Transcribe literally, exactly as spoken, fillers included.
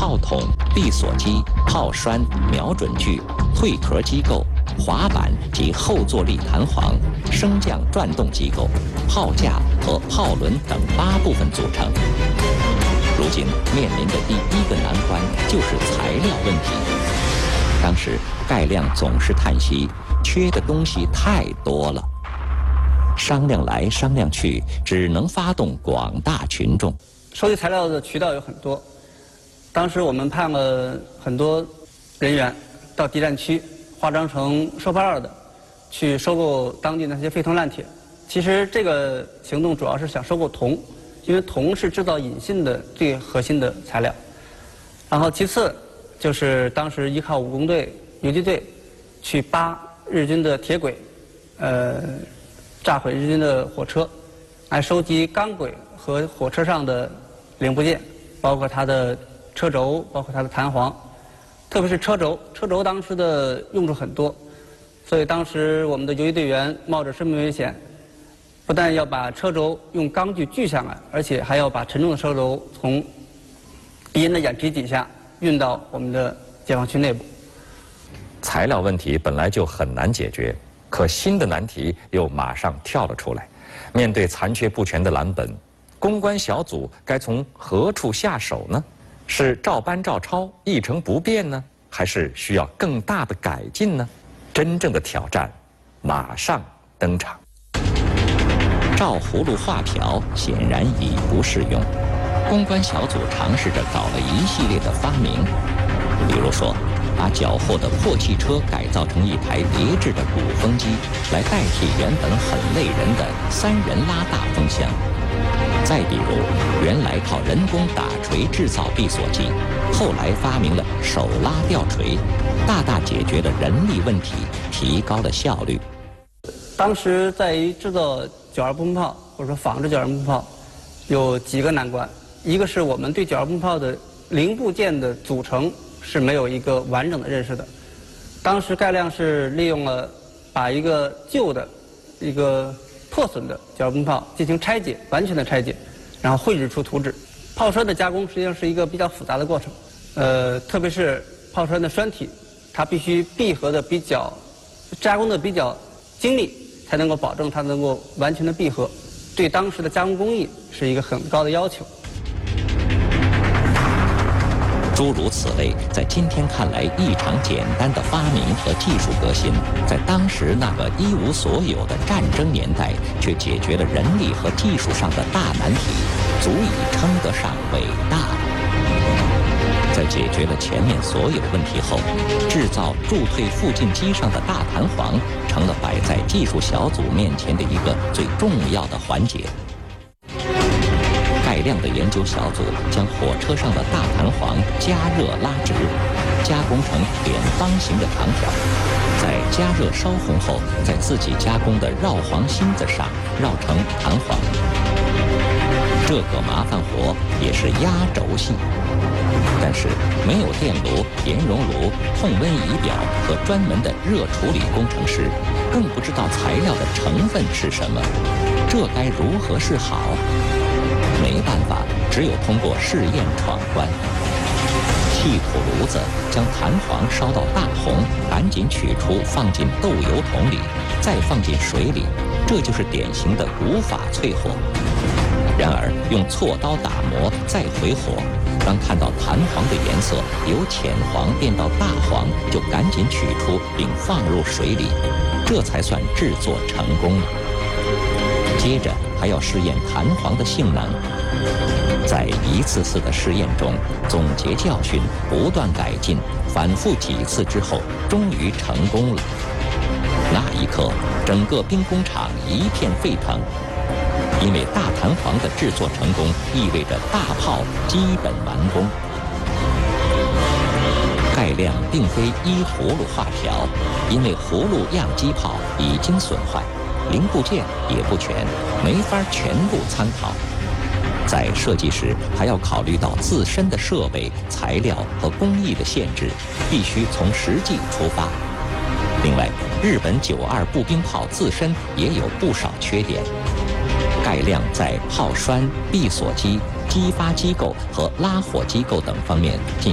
炮筒、闭锁机、炮栓、瞄准具、退壳机构、滑板及后坐力弹簧、升降转动机构、炮架和炮轮等八部分组成。如今面临的第一个难关就是材料问题。当时盖亮总是叹息，缺的东西太多了。商量来商量去，只能发动广大群众。 收集材料的渠道有很多，当时我们派了很多人员到敌占区，化妆成收破烂的，去收购当地那些废铜烂铁。其实这个行动主要是想收购铜，因为铜是制造引信的最核心的材料。然后其次就是当时依靠武工队、游击队去扒日军的铁轨，呃，炸毁日军的火车，来收集钢轨和火车上的零部件，包括它的车轴，包括它的弹簧，特别是车轴。车轴当时的用处很多，所以当时我们的游击队员冒着生命危险，不但要把车轴用钢锯锯下来，而且还要把沉重的车轴从敌人的眼皮底下运到我们的解放区内部。 材料问题本来就很难解决，可新的难题又马上跳了出来。面对残缺不全的蓝本，攻关小组该从何处下手呢？是照搬照抄一成不变呢，还是需要更大的改进呢？真正的挑战马上登场。 照葫芦画瓢显然已不适用，攻关小组尝试着搞了一系列的发明，比如说把缴获的破汽车改造成一台别致的鼓风机，来代替原本很累人的三人拉大风箱。再比如，原来靠人工打锤制造闭锁机，后来发明了手拉吊锤，大大解决了人力问题，提高了效率。 当时在于制造九二步枪炮，或者说仿制九二步枪炮，有几个难关。一个是我们对九二步枪炮的零部件的组成是没有一个完整的认识的。当时盖亮是利用了把一个旧的、一个破损的九二步枪炮进行拆解，完全的拆解，然后绘制出图纸。炮栓的加工实际上是一个比较复杂的过程，呃，特别是炮栓的栓体，它必须闭合的比较，加工的比较精密，才能够保证它能够完全的闭合。对当时的加工工艺是一个很高的要求。 诸如此类，在今天看来异常简单的发明和技术革新，在当时那个一无所有的战争年代，却解决了人力和技术上的大难题，足以称得上伟大。在解决了前面所有问题后，制造助退附近机上的大弹簧，成了摆在技术小组面前的一个最重要的环节。盖亮的研究小组将火车上的大弹簧加热拉直，加工成扁方形的长条，在加热烧红后，在自己加工的绕簧芯子上绕成弹簧。这个麻烦活也是压轴戏，但是没有电炉、盐熔炉、控温仪表和专门的热处理工程师，更不知道材料的成分是什么，这该如何是好？没办法，只有通过试验闯关。气土炉子将弹簧烧到大红，赶紧取出，放进豆油桶里，再放进水里，这就是典型的古法淬火。然而用锉刀打磨，再回火，当看到弹簧的颜色由浅黄变到大黄，就赶紧取出并放入水里，这才算制作成功了。接着还要试验弹簧的性能，在一次次的试验中总结教训，不断改进，反复几次之后，终于成功了。那一刻，整个兵工厂一片沸腾，因为大弹簧的制作成功，意味着大炮基本完工。盖亮并非依葫芦画瓢，因为葫芦样机炮已经损坏，零部件也不全，没法全部参考。在设计时还要考虑到自身的设备、材料和工艺的限制，必须从实际出发。另外，日本九二步兵炮自身也有不少缺点。盖亮在炮栓、闭锁机、激发机构和拉火机构等方面进